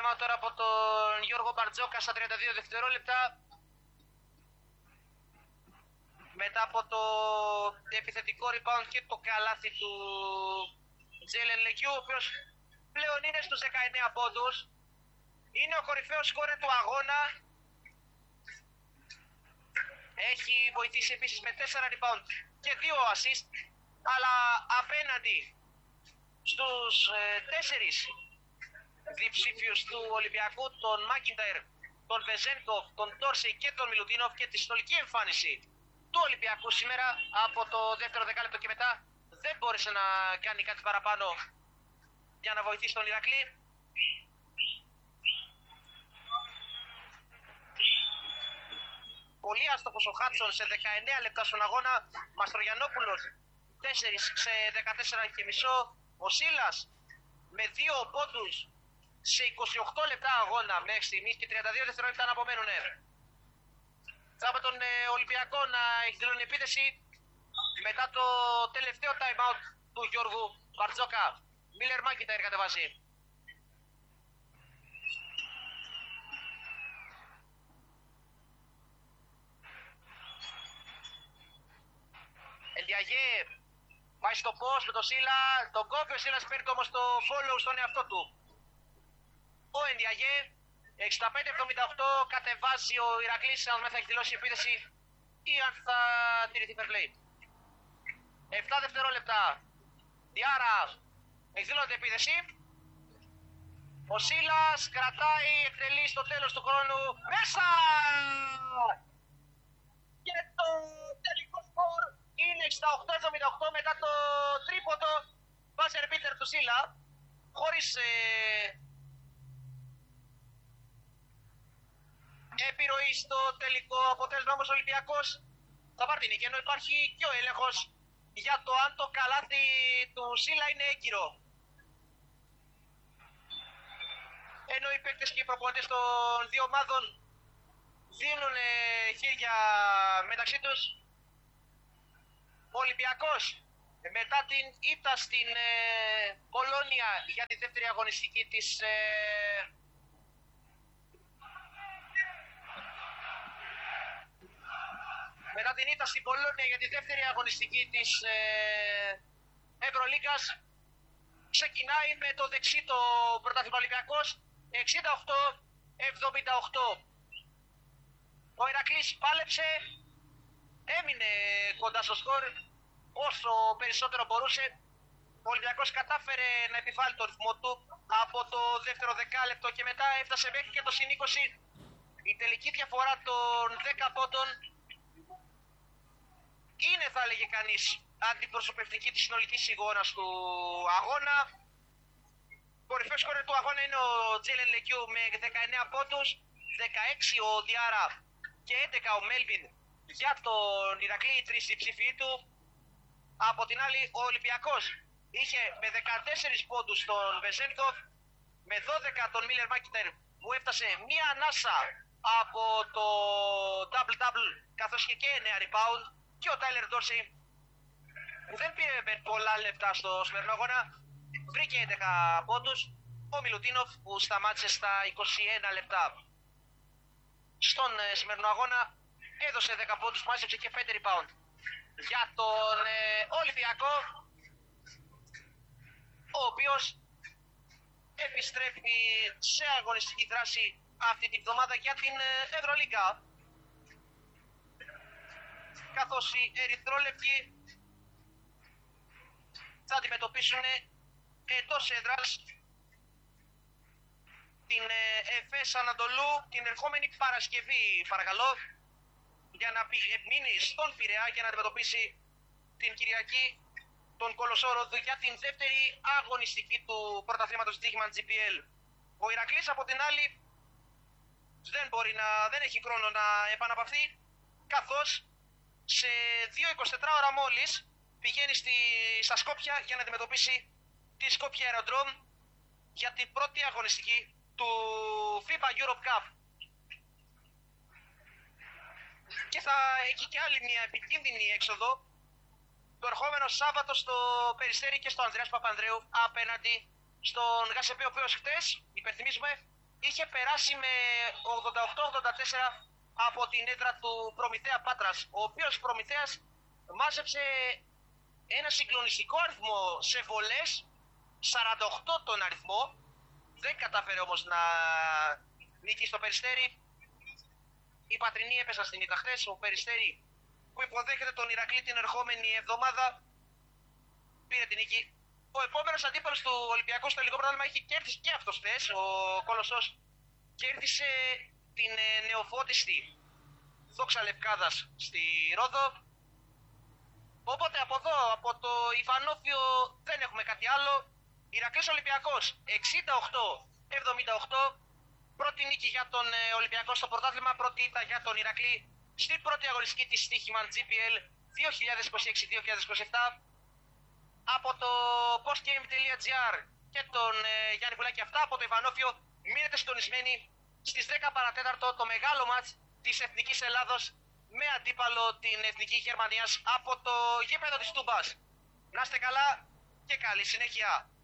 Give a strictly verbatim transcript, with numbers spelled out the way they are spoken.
time out τώρα από τον Γιώργο Μπαρτζόκα στα τριάντα δύο δευτερόλεπτα. Μετά από το επιθετικό rebound και το καλάθι του Τζέιλεν Λεκιού, ο οποίος πλέον είναι στους δεκαεννέα πόντους. Είναι ο κορυφαίος σκόρερ του αγώνα. Έχει βοηθήσει επίσης με τέσσερα rebound και δύο assist, αλλά απέναντι στους τέσσερις διψήφιους του Ολυμπιακού, τον Μάκινταϊρ, τον Βεζένκοφ, τον Ντόρσεϊ και τον Μιλουτίνοφ, και τη συνολική εμφάνιση του Ολυμπιακού σήμερα από το δεύτερο δεκάλεπτο και μετά, δεν μπόρεσε να κάνει κάτι παραπάνω για να βοηθήσει τον Ηρακλή. Πολύ άστοχος ο Χάτσον σε δεκαεννέα λεπτά στον αγώνα. Μαστρογιαννόπουλος τέσσερα σε δεκατέσσερα και μισό. Ο Σίλας με δύο πόντους σε είκοσι οκτώ λεπτά αγώνα μέχρι στιγμής και τριάντα δύο δευτερόλεπτα να απομένουν. Θα από τον ε, Ολυμπιακό να εκδηλώνει επίθεση μετά το τελευταίο time out του Γιώργου Μπαρτζόκα. Μίλερ Μάκινταϊρ κατεβάζει. Ενδιαγέ πάει στο post με τον Σίλα, τον κόβει ο Σίλας, παίρνει όμως το follow στον εαυτό του. Ο Ενδιαγέ εξήντα πέντε εβδομήντα οκτώ κατεβάζει ο Ηρακλής, αν θα εκδηλώσει επίθεση ή αν θα τηρηθεί fair play. επτά δευτερόλεπτα. Διάρα εκδηλώνεται επίθεση. Ο Σίλας κρατάει, εκτελεί στο τέλος του χρόνου. Μέσα! Και το τελικό σκορ είναι εξήντα οκτώ εβδομήντα οκτώ μετά το τρίποντο buzzer beater του Σίλα, χωρίς ε, επιρροή στο τελικό αποτέλεσμα. Όμως ο Ολυμπιακός θα πάρει την νίκη, ενώ υπάρχει και ο έλεγχος για το αν το καλάθι του Σίλα είναι έγκυρο. Ενώ οι παίκτες και οι προπονητές των δύο ομάδων δίνουν ε, χέρια μεταξύ τους. Ο Ολυμπιακός μετά την ήττα στην ε, Πολώνια για τη δεύτερη αγωνιστική της ε, μετά την ήττα στην Πολώνια για τη δεύτερη αγωνιστική της ε, Ευρωλίγκας, ξεκινάει με το δεξί το πρωτάθλημα Ολυμπιακός εξήντα οκτώ εβδομήντα οκτώ. Ο Ηρακλής πάλεψε, έμεινε κοντά στο σκορ όσο περισσότερο μπορούσε. Ο Ολυμπιακός κατάφερε να επιβάλλει το ρυθμό του από το δεύτερο δεκάλεπτο και μετά έφτασε μέχρι και το συν είκοσι. Η τελική διαφορά των δέκα πόντων είναι, θα έλεγε κανείς, αντιπροσωπευτική της συνολικής εικόνας του αγώνα. Κορυφαίος σκόρερ του αγώνα είναι ο Τζέιλεν Λεκιού με δεκαεννέα πόντους, δεκαέξι ο Διάρα και έντεκα ο Μέλβιν για τον Ηρακλή, οι τρεις ψήφοι του. Από την άλλη ο Ολυμπιακός είχε με δεκατέσσερις πόντους τον Βεζένκοφ, με δώδεκα τον Μίλερ Μάκινταϊρ που έφτασε μία ανάσα από το double-double καθώς και, και εννέα rebound, και ο Τάιλερ Ντόρσεϊ που δεν πήρε πολλά λεπτά στο σημερινό αγώνα, βρήκε έντεκα πόντους. Ο Μιλουτίνοφ που σταμάτησε στα είκοσι ένα λεπτά στον ε, σημερινό αγώνα έδωσε δέκα πόντους, μάζεψε και πέντε rebound. Για τον ε, Ολυμπιακό, ο οποίος επιστρέφει σε αγωνιστική δράση αυτή την εβδομάδα για την ε, Ευρωλίγκα, καθώς οι ερυθρόλεπτοι θα αντιμετωπίσουν εντός έδρας την ΕΦΕΣ Ανατολού την ερχόμενη Παρασκευή, παρακαλώ, για να μείνει στον Πειραιά και να αντιμετωπίσει την Κυριακή τον Κολοσσόρο για την δεύτερη αγωνιστική του πρωταθλήματος Τύχημαν τζι πι ελ. Ο Ηρακλής από την άλλη δεν μπορεί να, δεν έχει χρόνο να επαναπαυθεί, καθώς σε δύο είκοσι τέσσερις ώρα μόλις πηγαίνει στη, στα Σκόπια για να αντιμετωπίσει τη Σκόπια Aerodrome για την πρώτη αγωνιστική του φίμπα Europe Cup. Και θα έχει και άλλη μια επικίνδυνη έξοδο το ερχόμενο Σάββατο στο Περιστέρι και στο Ανδρέας Παπανδρέου απέναντι στον Γασεπέ, ο οποίος χτες, υπενθυμίζουμε, είχε περάσει με ογδόντα οκτώ ογδόντα τέσσερα από την έδρα του Προμηθέα Πάτρας, ο οποίος Προμηθέας μάζεψε ένα συγκλονιστικό αριθμό σε βολές, σαράντα οκτώ τον αριθμό, δεν κατάφερε όμως να νίκει στο Περιστέρι. Οι Πατρινοί έπεσαν στην ήττα χτες, ο Περιστέρι που υποδέχεται τον Ηρακλή την ερχόμενη εβδομάδα πήρε την νίκη. Ο επόμενος αντίπαλος του Ολυμπιακού στο ελληνικό πρωτάθλημα είχε κέρδισει και αυτός χτες, ο Κολοσσός κέρδισε την νεοφώτιστη Δόξα Λευκάδας στη Ρόδο. Οπότε από εδώ, από το Ιφανόφιο δεν έχουμε κάτι άλλο. Ηρακλής Ολυμπιακός εξήντα οκτώ εβδομήντα οκτώ. Πρώτη νίκη για τον Ολυμπιακό στο πρωτάθλημα, πρώτη ήττα για τον Ηρακλή στην πρώτη αγωνιστική της Στοίχημαν τζι πι ελ δύο χιλιάδες είκοσι έξι δύο χιλιάδες είκοσι επτά. Από το postgame.gr και τον ε, Γιάννη Πουλάκη αυτά από το Ιβανόφιο. Μείνετε συντονισμένοι στις δέκα παρατέταρτο το μεγάλο μάτς της Εθνικής Ελλάδος με αντίπαλο την Εθνική Γερμανίας από το γήπεδο της Τούμπας. Να είστε καλά και καλή συνέχεια.